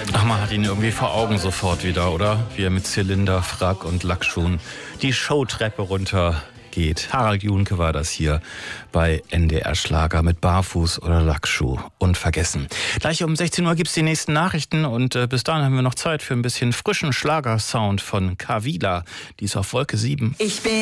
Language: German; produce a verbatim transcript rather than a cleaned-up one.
Ach, man hat ihn irgendwie vor Augen sofort wieder, oder? Wie er mit Zylinder, Frack und Lackschuhen die Showtreppe runter geht. Harald Junke war das hier bei N D R Schlager mit Barfuß oder Lackschuh. Unvergessen. Gleich um sechzehn Uhr gibt es die nächsten Nachrichten und äh, bis dahin haben wir noch Zeit für ein bisschen frischen Schlagersound von Kavila. Die ist auf Wolke sieben. Ich bin